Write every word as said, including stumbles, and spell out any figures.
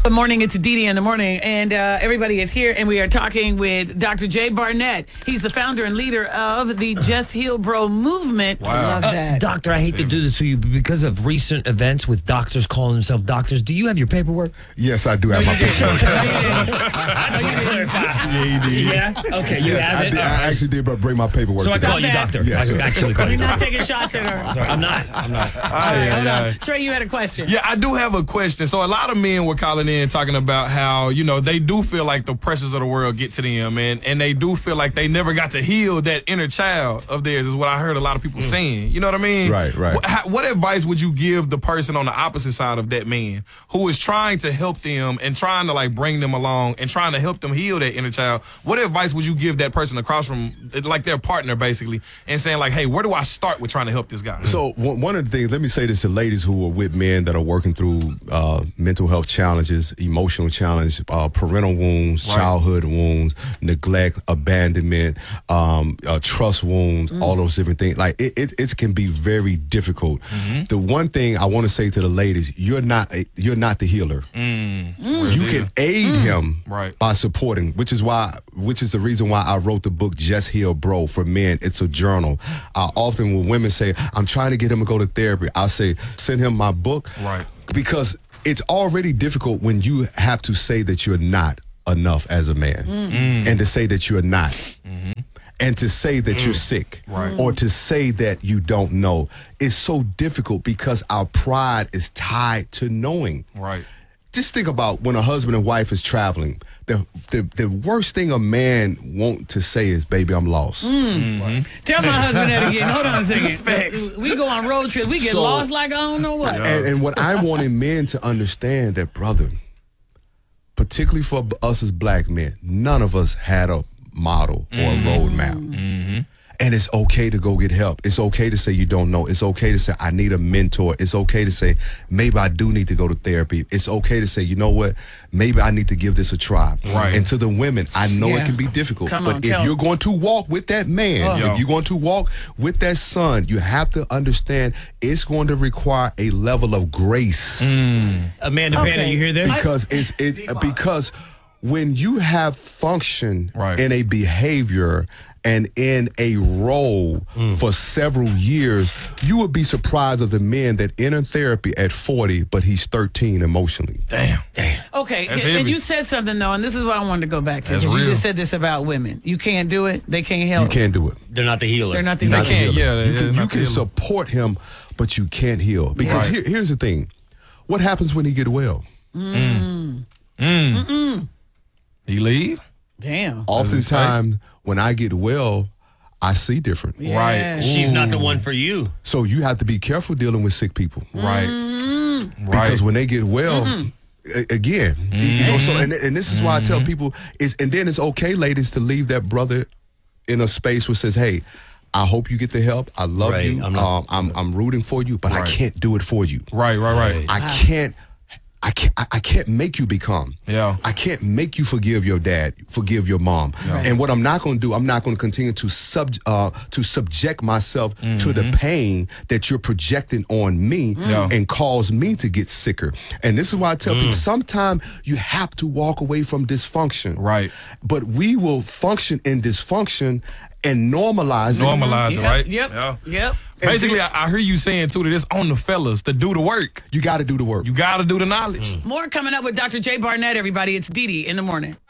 Good morning. It's Dee Dee in the morning, and uh, everybody is here, and we are talking with Doctor Jay Barnett. He's the founder and leader of the Just Heal Bro movement. Wow. I love Uh, that. Doctor, I hate to do this to you, but because of recent events with doctors calling themselves doctors, do you have your paperwork? Yes, I do have my paperwork. I just want to clarify. Yeah, you did. Yeah? Okay, you Yes, have I, it? did. All I right. actually did, but bring my paperwork. So I today. call you that. doctor. Yes, I sir. can actually call you You're not doctor. taking shots at her. Sorry, I'm not. I'm not. All right, hold Aye, on. aye. Trey, you had a question. Yeah, I do have a question. So a lot of men were calling in talking about how, you know, they do feel like the pressures of the world get to them, and, and they do feel like they never got to heal that inner child of theirs, is what I heard a lot of people saying. You know what I mean? Right, right. What, how, what advice would you give the person on the opposite side of that man who is trying to help them and trying to like bring them along and trying to help them heal that inner child? What advice would you give that person across from, like their partner basically, and saying like, hey, where do I start with trying to help this guy? So one one of the things, let me say this to ladies who are with men that are working through uh, mental health challenges, emotional challenges, uh, parental wounds, Right. childhood wounds, neglect, abandonment, um, uh, trust wounds, all those different things. Like it, it, it can be very difficult. The one thing I want to say to the ladies, you're not you're not the healer. You can aid him Right. by supporting, which is why, which is the reason why I wrote the book Just Heal Bro for men. It's a journal. I often when women say, I'm trying to get him to go to therapy, I say, send him my book. Right. Because it's already difficult when you have to say that you're not enough as a man and to say that you're not. And to say that you're sick, Right. or to say that you don't know, is so difficult because our pride is tied to knowing. Right. Just think about when a husband and wife is traveling. The the, the worst thing a man want to say is, "Baby, I'm lost." Tell my husband that again. Hold on a second. Facts. We go on road trips. We get So- lost like I don't know what. And, and what I wanted men to understand that, brother, particularly for us as black men, none of us had a model or a roadmap. And it's okay to go get help. It's okay to say you don't know. It's okay to say I need a mentor. It's okay to say maybe I do need to go to therapy. It's okay to say, you know what, maybe I need to give this a try. Right. And to the women, I know Yeah. it can be difficult. Come but on, if tell- you're going to walk with that man, Yeah. if you're going to walk with that son, you have to understand it's going to require a level of grace. Amanda Okay. Banner, you hear this? Because it's it because when you have function Right. in a behavior and in a role for several years, you would be surprised of the men that enter therapy at forty, but he's thirteen emotionally. Damn. Damn. Okay, That's and heavy. you said something though, and this is what I wanted to go back to. That's Because you real. just said this about women. You can't do it. They can't You help. can't do it. They're not the healer. They're not the You're not healer. the can't, healer. yeah, you they're can, not you the can healer. support him, but you can't heal. Because Right. here, here's the thing. What happens when he get well? He leave? Damn. Oftentimes, when I get well, I see different. Yeah. Right. She's not the one for you. So you have to be careful dealing with sick people. Right. Mm-hmm. Right. Because when they get well, a- again, you know. So and, and this is why I tell people is, and then it's okay, ladies, to leave that brother in a space where says, "Hey, I hope you get the help. I love Right, you. I'm not- um, I'm I'm rooting for you, but I Right. can't do it for you. Right, right, right. I can't." I can't. I I can't make you become. Yeah. I can't make you forgive your dad, forgive your mom. Right. And what I'm not going to do, I'm not going to continue to sub uh, to subject myself to the pain that you're projecting on me Yeah. and cause me to get sicker. And this is why I tell people sometimes you have to walk away from dysfunction. Right. But we will function in dysfunction and normalize it. Normalize it, Yep, right? Yep. Yeah. Yep. Basically, I, I hear you saying, too, that it's on the fellas to do the work. You got to do the work. You got to do the knowledge. More coming up with Doctor Jay Barnett, everybody. It's Dee Dee in the morning.